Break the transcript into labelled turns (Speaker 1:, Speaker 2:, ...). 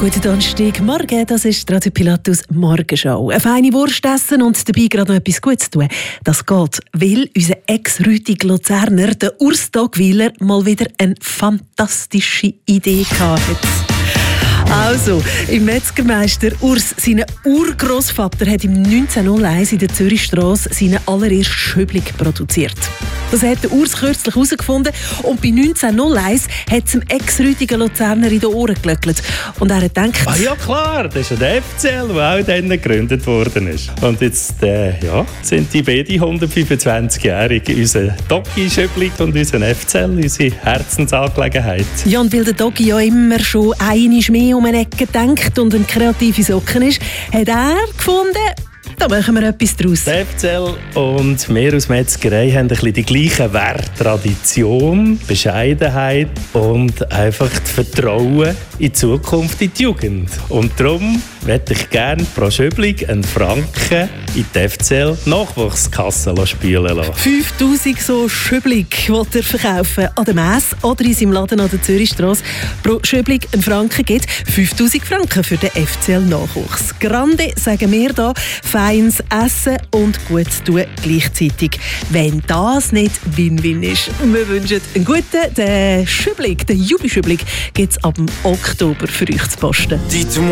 Speaker 1: Guten Donnerstagmorgen, das ist Radio Pilatus Morgenschau. Eine feine Wurst essen und dabei gerade noch etwas Gutes tun. Das geht, weil unser ex-rütiger Luzerner, der Urs Dogweiler, mal wieder eine fantastische Idee hatte. Also, im Metzgermeister Urs, sein Urgroßvater hat im 1901 in der Zürichstrasse seinen allerersten Schöbling produziert. Das hat der Urs kürzlich herausgefunden und bei 1901 hat es dem ex-rütigen Luzerner in den Ohren gelöckelt. Und er hat gedacht...
Speaker 2: Ah ja klar, das ist der FCL, der auch dann gegründet worden ist. Und jetzt sind die beide 125-Jährige unser Doggi-Schöbling und unser FCL, unsere Herzensangelegenheit.
Speaker 1: Ja, und weil der Doggi ja immer schon einmal mehr um eine Ecke denkt und ein kreative Socken ist, hat er gefunden... Da machen wir etwas draus.
Speaker 2: Der FCL und wir aus Metzgerei haben ein bisschen die gleichen Werte. Tradition, Bescheidenheit und einfach das Vertrauen in die Zukunft, in die Jugend. Und darum möchte ich gerne pro Schöbling einen Franken in die FCL Nachwuchskasse spülen lassen.
Speaker 1: 5000 so Schöbling will er verkaufen an der Messe oder in seinem Laden an der Zürichstrasse. Pro Schöbling einen Franken gibt 5000 Franken für den FCL Nachwuchs. Grande, sagen wir da, feines Essen und gut tun gleichzeitig. Wenn das nicht Win-Win ist. Wir wünschen einen guten, den Schöbling, den Jubi-Schöbling, gibt es ab dem Oktober für euch zu posten.